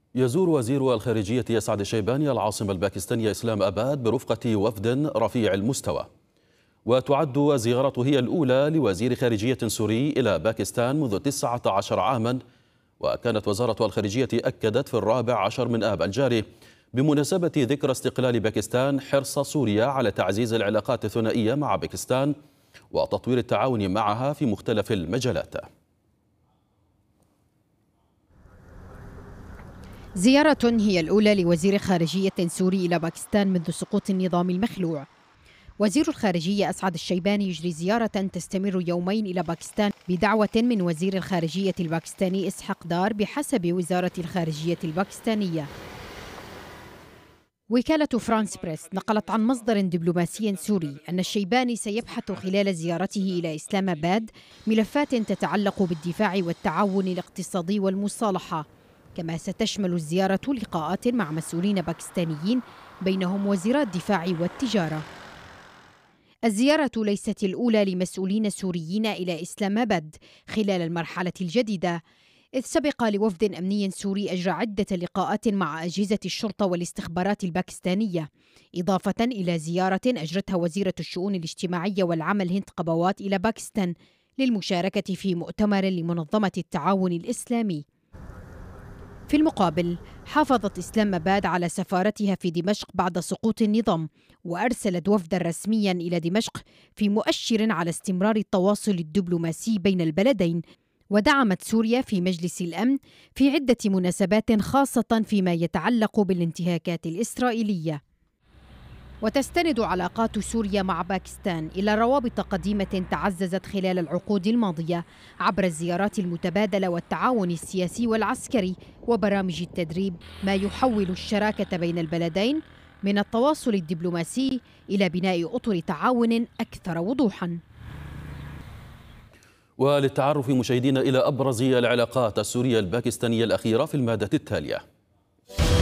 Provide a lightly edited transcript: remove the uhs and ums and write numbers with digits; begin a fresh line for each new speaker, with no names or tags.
يزور وزير الخارجية أسعد الشيباني العاصمة الباكستانية إسلام أباد برفقة وفد رفيع المستوى. وتعد زيارته هي الأولى لوزير خارجية سوري إلى باكستان منذ 19 عاما. وكانت وزارة الخارجية أكدت في 14 من آب الجاري بمناسبة ذكرى استقلال باكستان حرص سوريا على تعزيز العلاقات الثنائية مع باكستان وتطوير التعاون معها في مختلف المجالات.
زيارة هي الأولى لوزير خارجية سوري إلى باكستان منذ سقوط النظام المخلوع. وزير الخارجية أسعد الشيباني يجري زيارة تستمر يومين إلى باكستان بدعوة من وزير الخارجية الباكستاني إسحاق دار بحسب وزارة الخارجية الباكستانية. وكالة فرانس بريس نقلت عن مصدر دبلوماسي سوري أن الشيباني سيبحث خلال زيارته إلى إسلام أباد ملفات تتعلق بالدفاع والتعاون الاقتصادي والمصالحة، كما ستشمل الزيارة لقاءات مع مسؤولين باكستانيين بينهم وزيرا الدفاع والتجارة. الزيارة ليست الأولى لمسؤولين سوريين إلى إسلام أباد خلال المرحلة الجديدة، إذ سبق لوفد أمني سوري أجرى عدة لقاءات مع أجهزة الشرطة والاستخبارات الباكستانية، إضافة إلى زيارة أجرتها وزيرة الشؤون الاجتماعية والعمل هند قبوات إلى باكستان للمشاركة في مؤتمر لمنظمة التعاون الإسلامي. في المقابل حافظت إسلام أباد على سفارتها في دمشق بعد سقوط النظام، وأرسلت وفدا رسميا إلى دمشق في مؤشر على استمرار التواصل الدبلوماسي بين البلدين. ودعمت سوريا في مجلس الأمن في عدة مناسبات خاصة فيما يتعلق بالانتهاكات الإسرائيلية. وتستند علاقات سوريا مع باكستان إلى روابط قديمة تعززت خلال العقود الماضية عبر الزيارات المتبادلة والتعاون السياسي والعسكري وبرامج التدريب، ما يحول الشراكة بين البلدين من التواصل الدبلوماسي إلى بناء أطر تعاون أكثر وضوحاً.
وللتعرف مشاهدينا إلى أبرز العلاقات السورية الباكستانية الأخيرة في المادة التالية.